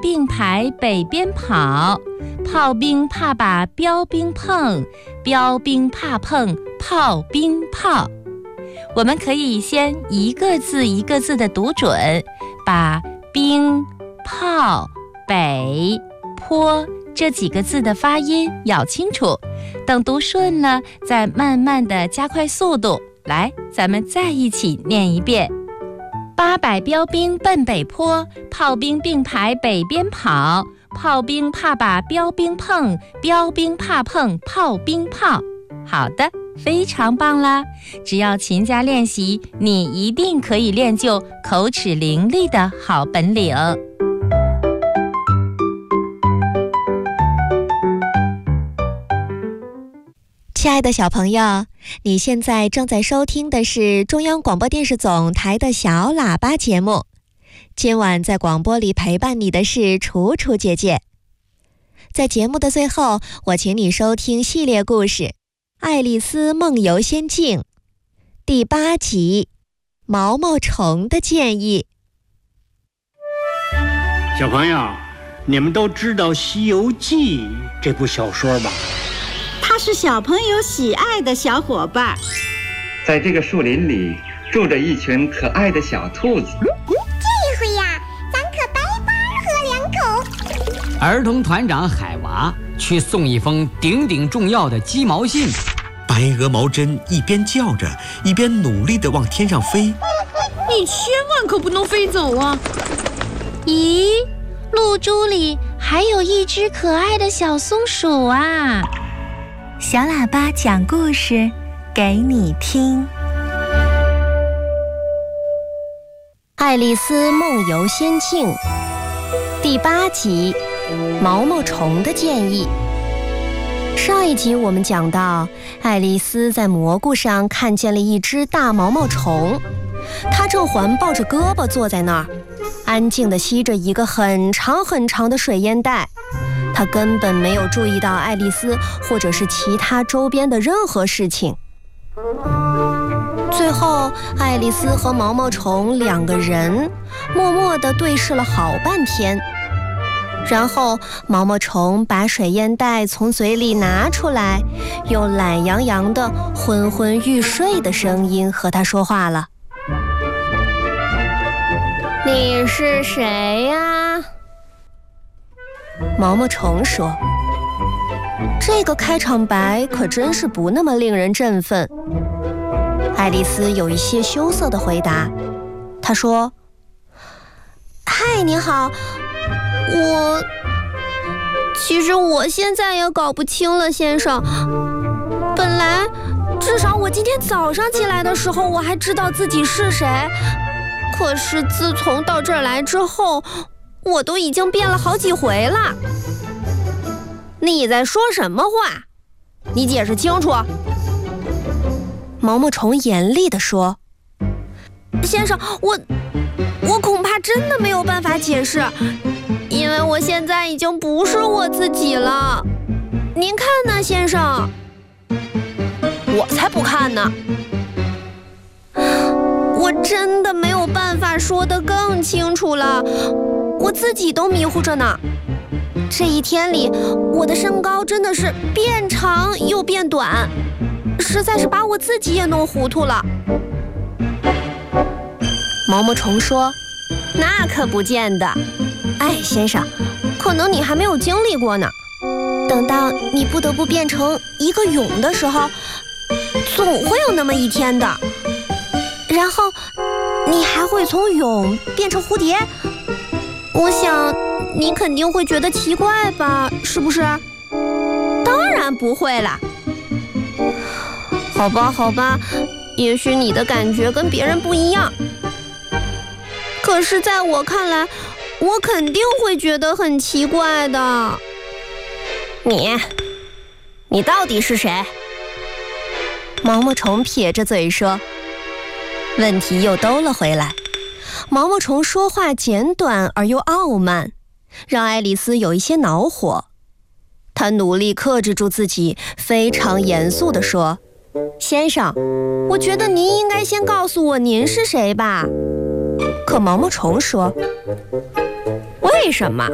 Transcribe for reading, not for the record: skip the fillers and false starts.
并排北边跑，炮兵怕把标兵碰，标兵怕碰炮兵炮。我们可以先一个字一个字的读准，把兵、炮、北、坡这几个字的发音咬清楚，等读顺了再慢慢的加快速度。来，咱们再一起念一遍：800标兵奔北坡，炮兵并排北边跑，炮兵怕把标兵碰，标兵怕碰炮兵炮。好的，非常棒啦！只要勤加练习，你一定可以练就口齿伶俐的好本领。 亲爱的小朋友，你现在正在收听的是中央广播电视总台的小喇叭节目。今晚在广播里陪伴你的是楚楚姐姐。在节目的最后，我请你收听系列故事《爱丽丝梦游仙境》第8集《毛毛虫的建议》。 小朋友，你们都知道《西游记》这部小说吧？ 它是小朋友喜爱的小伙伴。 在这个树林里住着一群可爱的小兔子。 这回呀，咱可白喝2口。 儿童团长海娃去送一封顶顶重要的鸡毛信。 白鹅毛针一边叫着，一边努力地往天上飞。 你千万可不能飞走啊！ 咦，露珠里还有一只可爱的小松鼠啊！ 小喇叭讲故事给你听。爱丽丝梦游仙境第8集毛毛虫的建议。上一集我们讲到，爱丽丝在蘑菇上看见了一只大毛毛虫，她正环抱着胳膊坐在那儿，安静地吸着一个很长很长的水烟袋。她根本没有注意到爱丽丝或者是其他周边的任何事情。最后，爱丽丝和毛毛虫2个人默默地对视了好半天。然后毛毛虫把水烟袋从嘴里拿出来，用懒洋洋的昏昏欲睡的声音和他说话了。你是谁呀？毛毛虫说。这个开场白可真是不那么令人振奋。爱丽丝有一些羞涩地回答，她说：嗨，你好，其实我现在也搞不清了，先生。本来，至少我今天早上起来的时候，我还知道自己是谁。可是自从到这儿来之后，我都已经变了好几回了。你在说什么话？你解释清楚。毛毛虫严厉地说：先生，我恐怕真的没有办法解释，因为我现在已经不是我自己了。您看呢，先生？我才不看呢。我真的没有办法说得更清楚了，我自己都迷糊着呢。这一天里，我的身高真的是变长又变短，实在是把我自己也弄糊涂了。毛毛虫说：那可不见得。哎，先生，可能你还没有经历过呢。等到你不得不变成一个蛹的时候，总会有那么一天的。然后你还会从蛹变成蝴蝶，我想你肯定会觉得奇怪吧，是不是？当然不会啦。好吧，好吧，也许你的感觉跟别人不一样，可是在我看来，我肯定会觉得很奇怪的。你到底是谁？毛毛虫撇着嘴说。问题又兜了回来。毛毛虫说话简短而又傲慢，让爱丽丝有一些恼火。她努力克制住自己，非常严肃地说：先生，我觉得您应该先告诉我您是谁吧。可毛毛虫说：为什么？